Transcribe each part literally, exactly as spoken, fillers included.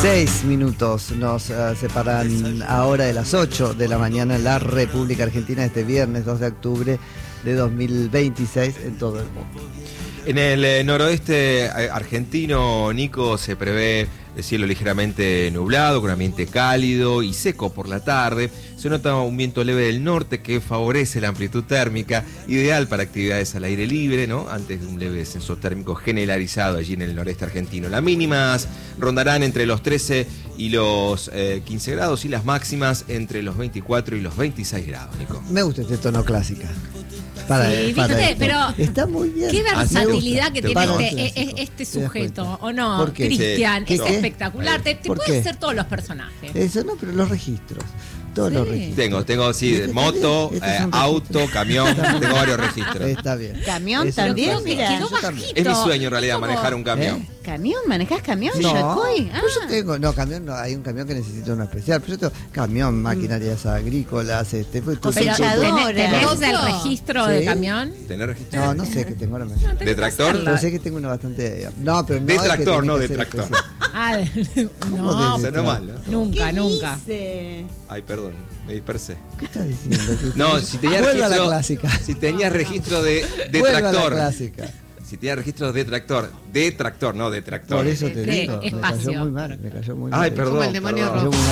Seis minutos nos uh, separan ahora de las ocho de la mañana en la República Argentina, este viernes dos de octubre de dos mil veintiséis en todo el mundo. En el eh, noroeste argentino, Nico, se prevé el cielo ligeramente nublado, con ambiente cálido y seco por la tarde. Se nota un viento leve del norte que favorece la amplitud térmica, ideal para actividades al aire libre, ¿no? Antes de un leve descenso térmico generalizado allí en el noreste argentino. Las mínimas rondarán entre los trece y los eh, quince grados y las máximas entre los veinticuatro y los veintiséis grados, Nico. Me gusta este tono clásica. Para, sí, para fíjate, esto. pero está muy bien. Qué versatilidad que tiene para este, este, este sujeto, ¿o no? ¿Por qué? Cristian, ¿Qué, es qué? espectacular. Te, te puedes qué? hacer todos los personajes. Eso no, pero los registros. Todos Sí. los registros. Tengo, tengo, sí, Este moto, también, este es eh, un auto, registro. camión, tengo varios registros. Está bien. ¿Camión Eso también? está bien. Mira. Quedó Yo también. bajito. Es mi sueño en realidad, ¿Cómo? manejar un camión. ¿Eh? ¿Camión? ¿Manejás camión, No, Yacoy? Ah. pues yo tengo, no, camión no, hay un camión que necesita uno especial, pero yo tengo camión, maquinarias agrícolas, este, fue todo. Pero Cosechadora. ¿tenés, tenés Todo. el registro Sí. de camión? ¿Tener registro? No, no sé, que tengo ahora me- No, tenés ¿De que tractor? hacerla. Pero sé que tengo uno bastante. No, pero no. De es que tractor, tenés no que de hacer tractor. especial. Ah, ¿Cómo no, de- Se no mal, ¿no? nunca, ¿Qué nunca. dice? Ay, perdón, me dispersé. ¿Qué estás diciendo? No, si tenías Vuelve a la registro, clásica. si tenías registro de, de Vuelve a la tractor, clásica. si tenías registro de tractor, de tractor, no de tractor. Por eso te De digo, me espacio. cayó muy mal, me cayó muy mal. Ay, perdón. Como el demonio perdón. Me cayó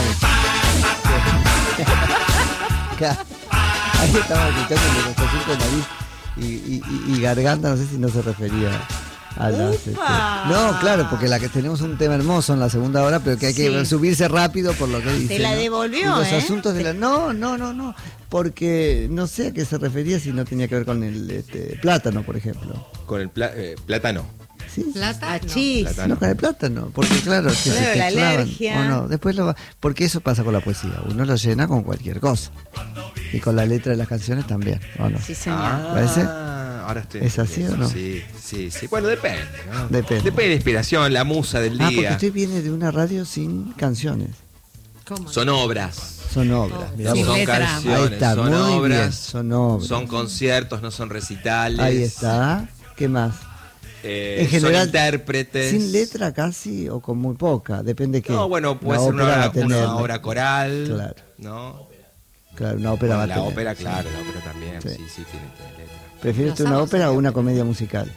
muy mal. Ahí estaba escuchando el demostración con nariz y, y, y, y garganta, no sé si no se refería a las. Este... No, claro, porque la que tenemos un tema hermoso en la segunda hora, pero que hay que Sí. subirse rápido por lo que dice. Te la ¿no? devolvió, Y los ¿eh? asuntos de la. No, no, no, no. Porque no sé a qué se refería si no tenía que ver con el este, plátano, por ejemplo. Con el pla- eh, plátano. ¿Sí? Plata. Achís. Plátano. No, con el plátano, porque claro, que se Claro, te la clavan, alergia. o no, después lo va, porque eso pasa con la poesía, uno lo llena con cualquier cosa. Y con la letra de las canciones también, ¿o no? Sí, señor. Ah, ¿Parece? ahora estoy. ¿Es así o no? Sí, sí, sí. Bueno, depende, ¿no? Depende. Depende de la inspiración, la musa del Ah, porque día. usted viene de una radio sin canciones, ¿Cómo? Son obras. son obras, mirá Sin vos. Son letra. canciones, Ahí está, son muy obras. bien, son obras. Son conciertos, no son recitales. Ahí está, ¿qué más? Eh, En general, son intérpretes. Sin letra casi o con muy poca, depende qué. No, bueno, puede La ser una ópera va obra, a tener- una obra coral. Claro. ¿No? Claro, una ópera va a la tener. ópera, claro, la ópera también. Sí. Sí, sí, tiene, tiene letra. ¿Prefiere Los usted una amos ópera a o la una ópera. comedia musical?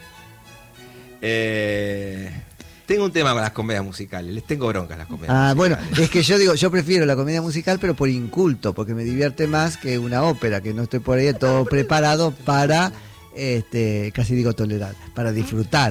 Eh, tengo un tema con las comedias musicales. Les tengo broncas las comedias Ah, bueno, musicales. es que yo digo, yo prefiero la comedia musical, pero por inculto, porque me divierte más que una ópera, que no estoy por ahí todo preparado para, este, casi digo tolerar, para disfrutar,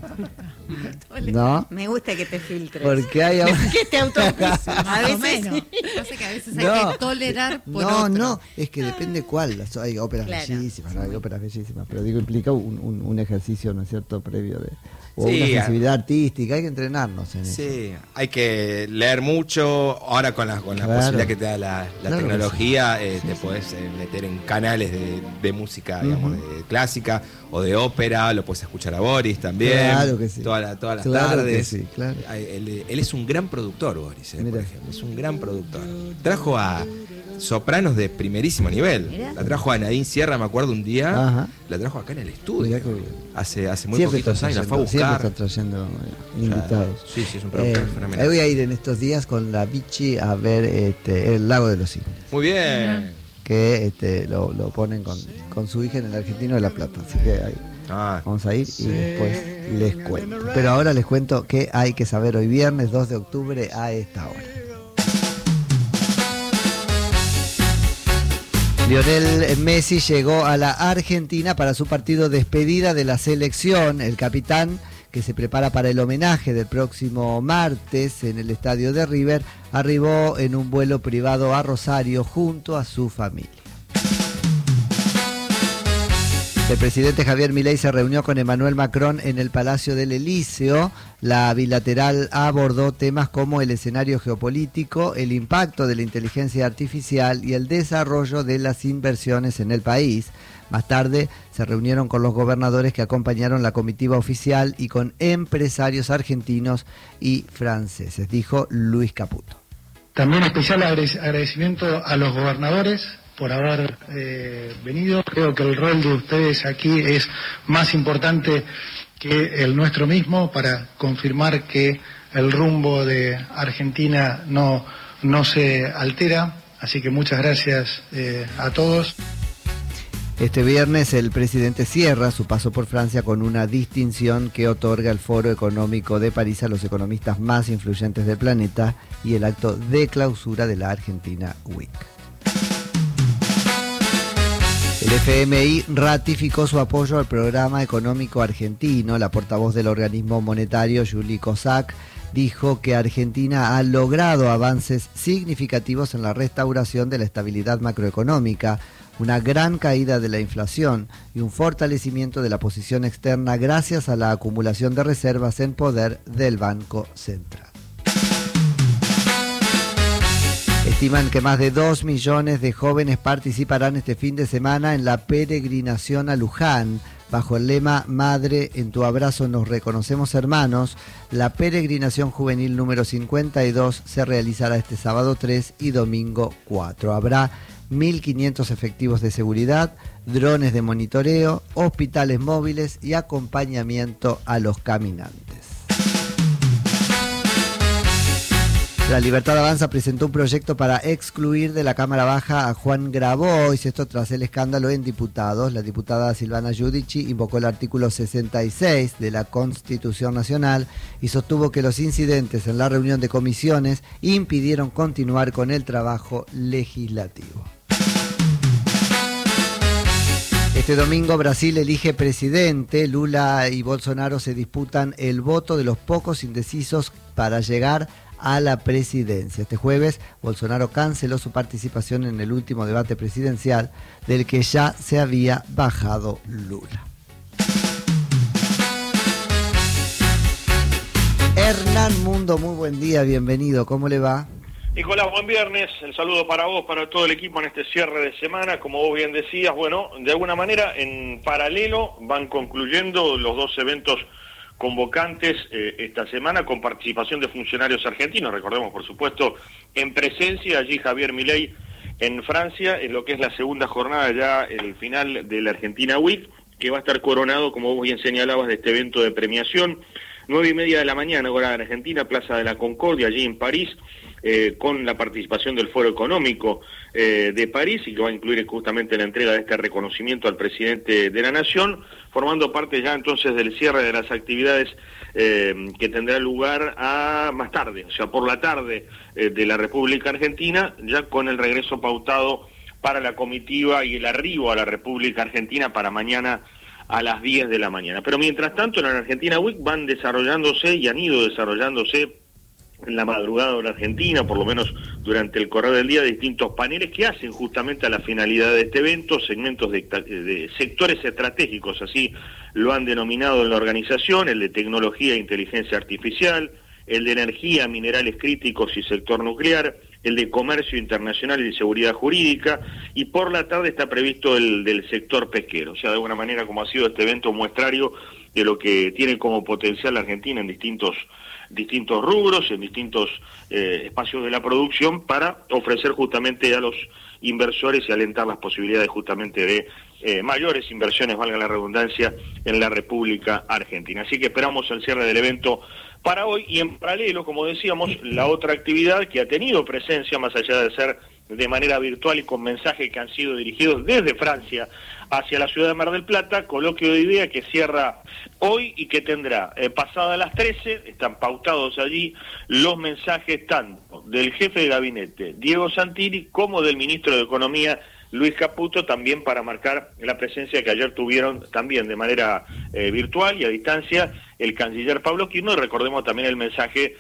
¿no? Me gusta que te filtres. Porque hay ahora- que te autopises. A Más o veces menos. Pasa que a veces hay No. que tolerar por no, otro. no, es que depende cuál. Las- Hay óperas Claro. bellísimas, ¿no? Hay óperas bellísimas, pero digo, implica un, un, un ejercicio, ¿no es cierto?, previo de o Sí, una a- sensibilidad artística, hay que entrenarnos en eso. Sí, hay que leer mucho. Ahora con la, con la Claro. posibilidad que te da la, la Claro que tecnología, eh, Sí, te sí. podés eh, meter en canales de, de música, digamos, Ujú. de clásica o de ópera. Lo puedes escuchar a Boris también. Claro que sí. Toda la- todas las Claro que tardes. sí, claro. Ay, Él, él es un gran productor, Boris, eh, por Mira. ejemplo. Es un gran productor. Trajo a sopranos de primerísimo nivel. Mira. La trajo a Nadine Sierra, me acuerdo un día. Ajá. La trajo acá en el estudio. Mirá qué bien. Hace, hace muy Siempre poquitos está años. La fue a trayendo, siempre buscar. está trayendo eh, invitados. Sí, sí, es un productor Eh, fenomenal. ahí voy a ir en estos días con la Vichy a ver este, el Lago de los Cisnes, Muy bien. que este, lo, lo ponen con, con su hija en el Argentino de La Plata, así que ahí Ah, vamos a ir y después les cuento. Pero ahora les cuento qué hay que saber hoy viernes dos de octubre a esta hora. Lionel Messi llegó a la Argentina para su partido despedida de la selección. El capitán, que se prepara para el homenaje del próximo martes en el estadio de River, arribó en un vuelo privado a Rosario junto a su familia. El presidente Javier Milei se reunió con Emmanuel Macron en el Palacio del Elíseo. La bilateral abordó temas como el escenario geopolítico, el impacto de la inteligencia artificial y el desarrollo de las inversiones en el país. Más tarde se reunieron con los gobernadores que acompañaron la comitiva oficial y con empresarios argentinos y franceses, dijo Luis Caputo. También especial agradecimiento a los gobernadores por haber eh, venido. Creo que el rol de ustedes aquí es más importante que el nuestro mismo para confirmar que el rumbo de Argentina no, no se altera. Así que muchas gracias eh, a todos. Este viernes el presidente cierra su paso por Francia con una distinción que otorga el Foro Económico de París a los economistas más influyentes del planeta y el acto de clausura de la Argentina Week. El F M I ratificó su apoyo al programa económico argentino. La portavoz del organismo monetario, Julie Cossack, dijo que Argentina ha logrado avances significativos en la restauración de la estabilidad macroeconómica, una gran caída de la inflación y un fortalecimiento de la posición externa gracias a la acumulación de reservas en poder del Banco Central. Estiman que más de dos millones de jóvenes participarán este fin de semana en la peregrinación a Luján. Bajo el lema Madre, en tu abrazo nos reconocemos hermanos, la peregrinación juvenil número cincuenta y dos se realizará este sábado tres y domingo cuatro. Habrá mil quinientos efectivos de seguridad, drones de monitoreo, hospitales móviles y acompañamiento a los caminantes. La Libertad Avanza presentó un proyecto para excluir de la Cámara Baja a Juan Grabois, esto tras el escándalo en diputados. La diputada Silvana Giudici invocó el artículo sesenta y seis de la Constitución Nacional y sostuvo que los incidentes en la reunión de comisiones impidieron continuar con el trabajo legislativo. Este domingo Brasil elige presidente. Lula y Bolsonaro se disputan el voto de los pocos indecisos para llegar a la presidencia. Este jueves, Bolsonaro canceló su participación en el último debate presidencial del que ya se había bajado Lula. Hernán Mundo, muy buen día, bienvenido, ¿cómo le va? Nicolás, buen viernes, el saludo para vos, para todo el equipo en este cierre de semana. Como vos bien decías, bueno, de alguna manera en paralelo van concluyendo los dos eventos convocantes eh, esta semana con participación de funcionarios argentinos. Recordemos, por supuesto, en presencia allí Javier Milei en Francia, en lo que es la segunda jornada ya, el final de la Argentina Week, que va a estar coronado, como vos bien señalabas, de este evento de premiación. Nueve y media de la mañana, hora de Argentina, Plaza de la Concordia, allí en París, eh, con la participación del Foro Económico eh, de París, y que va a incluir justamente la entrega de este reconocimiento al presidente de la Nación, formando parte ya entonces del cierre de las actividades eh, que tendrá lugar a más tarde, o sea, por la tarde eh, de la República Argentina, ya con el regreso pautado para la comitiva y el arribo a la República Argentina para mañana a las diez de la mañana. Pero mientras tanto, en la Argentina Week van desarrollándose y han ido desarrollándose en la madrugada de la Argentina, por lo menos durante el correr del día, distintos paneles que hacen justamente a la finalidad de este evento, segmentos de, de sectores estratégicos, así lo han denominado en la organización, el de tecnología e inteligencia artificial, el de energía, minerales críticos y sector nuclear, el de comercio internacional y seguridad jurídica, y por la tarde está previsto el del sector pesquero. O sea, de alguna manera, como ha sido este evento muestrario de lo que tiene como potencial la Argentina en distintos distintos rubros, en distintos eh, espacios de la producción, para ofrecer justamente a los inversores y alentar las posibilidades justamente de eh, mayores inversiones, valga la redundancia, en la República Argentina. Así que esperamos el cierre del evento para hoy, y en paralelo, como decíamos, la otra actividad que ha tenido presencia, más allá de ser de manera virtual y con mensajes que han sido dirigidos desde Francia hacia la ciudad de Mar del Plata, coloquio de idea que cierra hoy y que tendrá eh, pasada las trece, están pautados allí los mensajes tanto del jefe de gabinete, Diego Santilli, como del ministro de Economía, Luis Caputo, también para marcar la presencia que ayer tuvieron también de manera eh, virtual y a distancia el canciller Pablo Quirno, y recordemos también el mensaje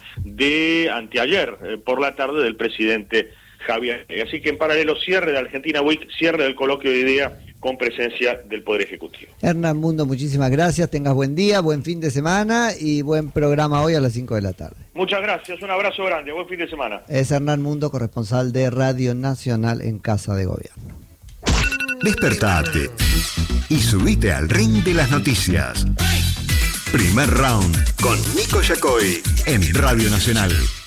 de anteayer eh, por la tarde del presidente Javier. Así que en paralelo, cierre de Argentina Week, cierre del coloquio de idea con presencia del Poder Ejecutivo. Hernán Mundo, muchísimas gracias, tengas buen día, buen fin de semana y buen programa hoy a las cinco de la tarde. Muchas gracias, un abrazo grande, buen fin de semana. Es Hernán Mundo, corresponsal de Radio Nacional en Casa de Gobierno. Despertate y subite al ring de las noticias. Primer round con Nico Yacoy en Radio Nacional.